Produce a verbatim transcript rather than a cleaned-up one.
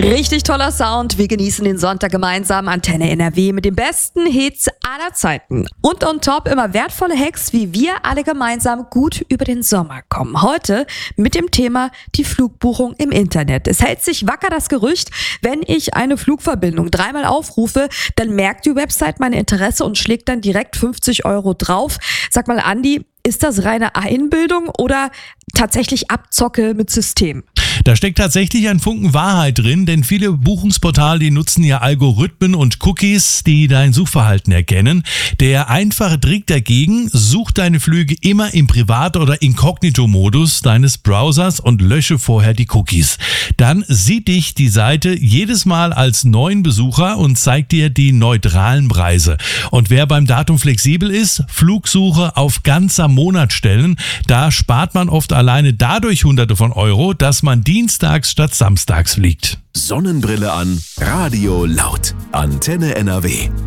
Richtig toller Sound. Wir genießen den Sonntag gemeinsam. Antenne N R W mit den besten Hits aller Zeiten. Und on top immer wertvolle Hacks, wie wir alle gemeinsam gut über den Sommer kommen. Heute mit dem Thema die Flugbuchung im Internet. Es hält sich wacker das Gerücht, wenn ich eine Flugverbindung dreimal aufrufe, dann merkt die Website mein Interesse und schlägt dann direkt fünfzig Euro drauf. Sag mal, Andi, ist das reine Einbildung oder tatsächlich Abzocke mit System? Da steckt tatsächlich ein Funken Wahrheit drin, denn viele Buchungsportale, die nutzen ja Algorithmen und Cookies, die dein Suchverhalten erkennen. Der einfache Trick dagegen: such deine Flüge immer im Privat- oder Inkognito-Modus deines Browsers und lösche vorher die Cookies. Dann sieht dich die Seite jedes Mal als neuen Besucher und zeigt dir die neutralen Preise. Und wer beim Datum flexibel ist, Flugsuche auf ganzer Monat stellen. Da spart man oft alleine dadurch Hunderte von Euro, dass man dienstags statt samstags fliegt. Sonnenbrille an, Radio laut. Antenne N R W.